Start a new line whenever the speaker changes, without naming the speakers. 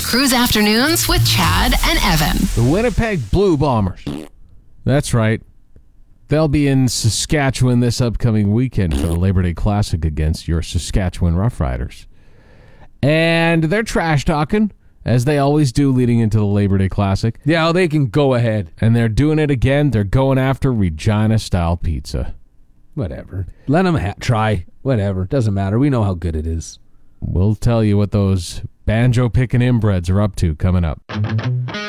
Cruise Afternoons with Chad and Evan.
The Winnipeg Blue Bombers. That's right. They'll be in Saskatchewan this upcoming weekend for the Labor Day Classic against your Saskatchewan Roughriders. And they're trash talking, as they always do leading into the Labor Day Classic.
Yeah, they can go ahead.
And they're doing it again. They're going after Regina-style pizza.
Whatever. Let them try. Whatever. Doesn't matter. We know how good it is.
We'll tell you what those banjo-picking inbreds are up to coming up.